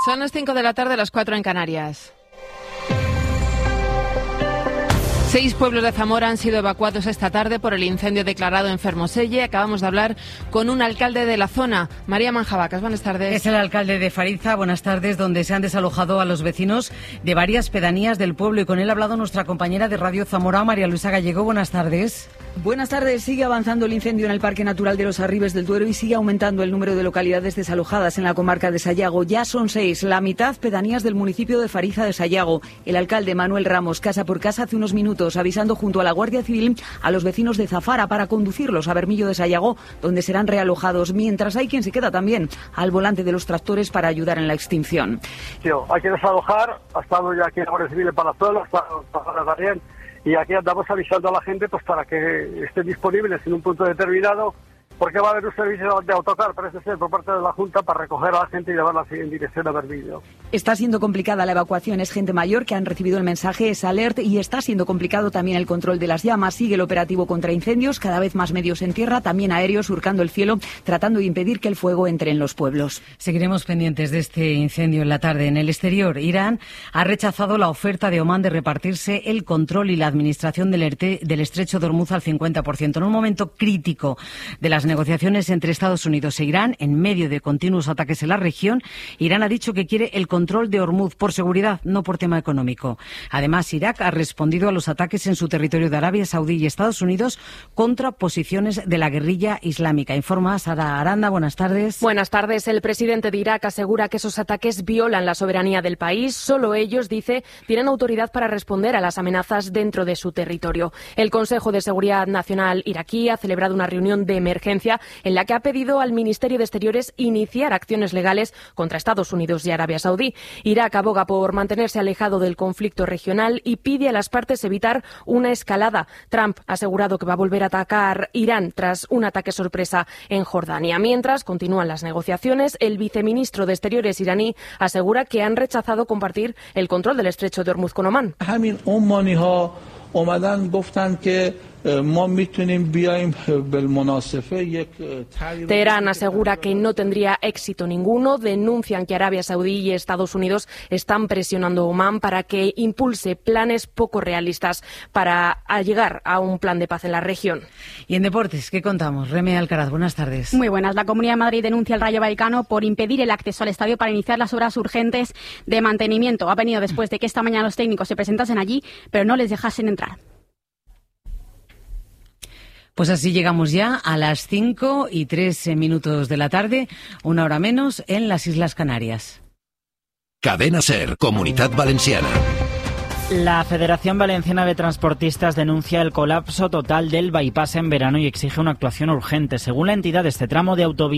Son las 5 de la tarde, las 4 en Canarias. 6 pueblos de Zamora han sido evacuados esta tarde por el incendio declarado en Fermoselle. Acabamos de hablar con un alcalde de la zona, María Manjabacas. Buenas tardes. Es el alcalde de Fariza. Buenas tardes, donde se han desalojado a los vecinos de varias pedanías del pueblo. Y con él ha hablado nuestra compañera de Radio Zamora, María Luisa Gallego. Buenas tardes. Buenas tardes. Sigue avanzando el incendio en el Parque Natural de los Arribes del Duero y sigue aumentando el número de localidades desalojadas en la comarca de Sayago. Ya son 6, la mitad pedanías del municipio de Fariza de Sayago. El alcalde Manuel Ramos, casa por casa, hace unos minutos, avisando junto a la Guardia Civil a los vecinos de Zafara para conducirlos a Bermillo de Sayago, donde serán realojados, mientras hay quien se queda también al volante de los tractores para ayudar en la extinción. Hay que desalojar, ha estado ya aquí la Guardia Civil en Palazuelo, Zafara también, y aquí andamos avisando a la gente pues para que estén disponibles en un punto determinado, porque va a haber un servicio de autocar, parece ser, por parte de la Junta para recoger a la gente y llevarla en dirección a Bermillo. Está siendo complicada la evacuación, es gente mayor que han recibido el mensaje, es alert, y está siendo complicado también el control de las llamas. Sigue el operativo contra incendios, cada vez más medios en tierra, también aéreos, surcando el cielo, tratando de impedir que el fuego entre en los pueblos. Seguiremos pendientes de este incendio en la tarde. En el exterior, Irán ha rechazado la oferta de Omán de repartirse el control y la administración del estrecho de Hormuz al 50%. En un momento crítico de las negociaciones entre Estados Unidos e Irán, en medio de continuos ataques en la región, Irán ha dicho que quiere el control de Hormuz por seguridad, no por tema económico. Además, Irak ha respondido a los ataques en su territorio de Arabia Saudí y Estados Unidos contra posiciones de la guerrilla islámica. Informa Sara Aranda. Buenas tardes. Buenas tardes. El presidente de Irak asegura que esos ataques violan la soberanía del país. Solo ellos, dice, tienen autoridad para responder a las amenazas dentro de su territorio. El Consejo de Seguridad Nacional iraquí ha celebrado una reunión de emergencia en la que ha pedido al Ministerio de Exteriores iniciar acciones legales contra Estados Unidos y Arabia Saudí. Irak aboga por mantenerse alejado del conflicto regional y pide a las partes evitar una escalada. Trump ha asegurado que va a volver a atacar Irán tras un ataque sorpresa en Jordania. Mientras continúan las negociaciones, el viceministro de Exteriores iraní asegura que han rechazado compartir el control del estrecho de Hormuz con Omán. Teherán asegura que no tendría éxito ninguno. Denuncian que Arabia Saudí y Estados Unidos están presionando a Omán para que impulse planes poco realistas para llegar a un plan de paz en la región. Y en deportes, ¿qué contamos? Reme Alcaraz, buenas tardes. Muy buenas. La Comunidad de Madrid denuncia al Rayo Vallecano por impedir el acceso al estadio para iniciar las obras urgentes de mantenimiento. Ha venido después de que esta mañana los técnicos se presentasen allí, pero no les dejasen entrar. Pues así llegamos ya a las 5:03 de la tarde, una hora menos, en las Islas Canarias. Cadena SER, Comunitat Valenciana. La Federación Valenciana de Transportistas denuncia el colapso total del bypass en verano y exige una actuación urgente. Según la entidad, este tramo de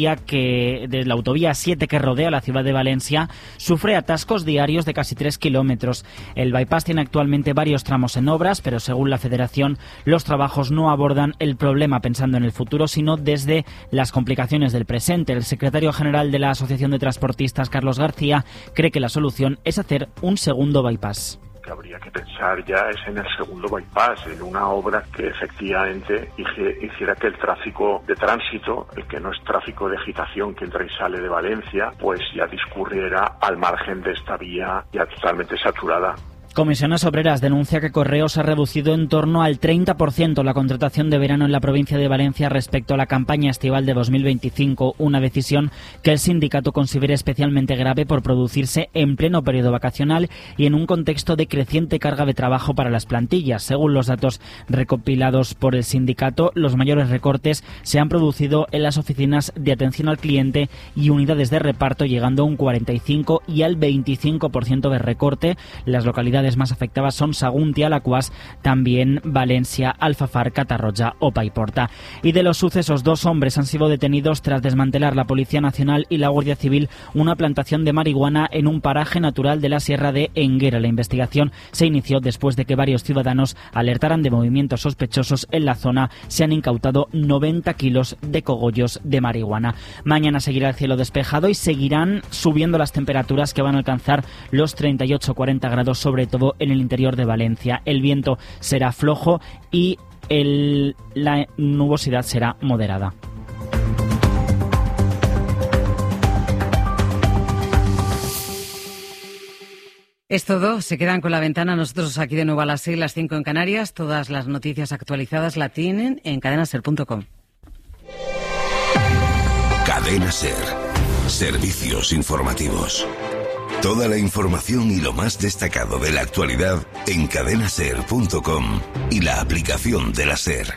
la autovía 7 que rodea la ciudad de Valencia sufre atascos diarios de casi 3 kilómetros. El bypass tiene actualmente varios tramos en obras, pero según la Federación, los trabajos no abordan el problema pensando en el futuro, sino desde las complicaciones del presente. El secretario general de la Asociación de Transportistas, Carlos García, cree que la solución es hacer un segundo bypass. Que habría que pensar ya es en el segundo bypass, en una obra que efectivamente hiciera que el tráfico de tránsito, el que no es tráfico de agitación que entra y sale de Valencia, pues ya discurriera al margen de esta vía ya totalmente saturada. Comisiones Obreras denuncia que Correos ha reducido en torno al 30% la contratación de verano en la provincia de Valencia respecto a la campaña estival de 2025, una decisión que el sindicato considera especialmente grave por producirse en pleno periodo vacacional y en un contexto de creciente carga de trabajo para las plantillas. Según los datos recopilados por el sindicato, los mayores recortes se han producido en las oficinas de atención al cliente y unidades de reparto, llegando a un 45 y al 25% de recorte. Las localidades más afectadas son Saguntia, Alacuàs, también Valencia, Alfafar, Catarroja o Paiporta. Y de los sucesos, 2 hombres han sido detenidos tras desmantelar la Policía Nacional y la Guardia Civil una plantación de marihuana en un paraje natural de la Sierra de Enguera. La investigación se inició después de que varios ciudadanos alertaran de movimientos sospechosos en la zona. Se han incautado 90 kilos de cogollos de marihuana. Mañana seguirá el cielo despejado y seguirán subiendo las temperaturas, que van a alcanzar los 38-40 grados, sobre todo en el interior de Valencia. El viento será flojo y la nubosidad será moderada. Es todo, se quedan con La Ventana. Nosotros aquí de nuevo a las 6, las 5 en Canarias. Todas las noticias actualizadas la tienen en cadenaser.com. Cadena Ser. Servicios informativos. Toda la información y lo más destacado de la actualidad en cadenaser.com y la aplicación de la Ser.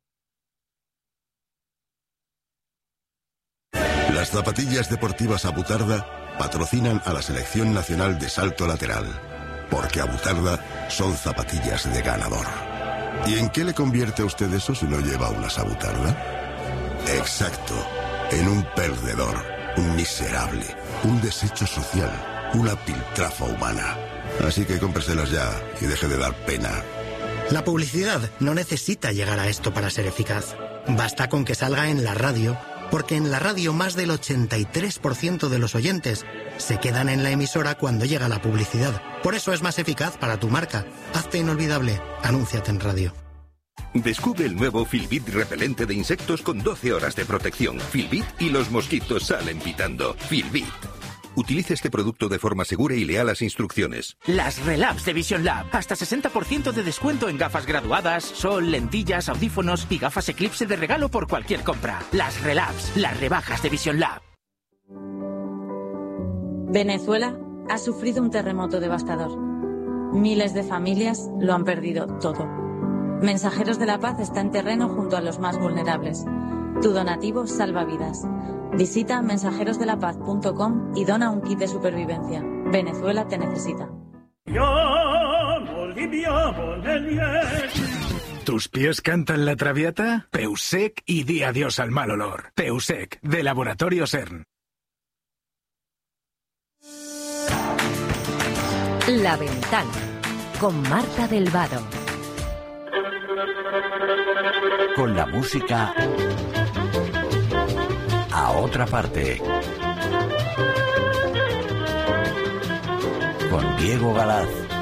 Las zapatillas deportivas Abutarda patrocinan a la Selección Nacional de Salto Lateral, porque Abutarda son zapatillas de ganador. ¿Y en qué le convierte a usted eso si no lleva unas Abutarda? Exacto, en un perdedor, un miserable, un desecho social, una piltrafa humana. Así que cómpreselas ya y deje de dar pena. La publicidad no necesita llegar a esto para ser eficaz. Basta con que salga en la radio, porque en la radio más del 83% de los oyentes se quedan en la emisora cuando llega la publicidad. Por eso es más eficaz para tu marca. Hazte inolvidable. Anúnciate en radio. Descubre el nuevo Filbit repelente de insectos con 12 horas de protección. Filbit y los mosquitos salen pitando. Filbit. Utilice este producto de forma segura y lea las instrucciones. Las Relabs de Vision Lab. Hasta 60% de descuento en gafas graduadas, sol, lentillas, audífonos y gafas Eclipse de regalo por cualquier compra. Las Relabs, las rebajas de Vision Lab. Venezuela ha sufrido un terremoto devastador. Miles de familias lo han perdido todo. Mensajeros de la Paz está en terreno junto a los más vulnerables. Tu donativo salva vidas. Visita mensajerosdelapaz.com y dona un kit de supervivencia. Venezuela te necesita. ¿Tus pies cantan la traviata? Peusec y di adiós al mal olor. Peusec, de Laboratorio CERN. La Ventana, con Marta del Vado. Con la música a otra parte. Con Diego Galaz.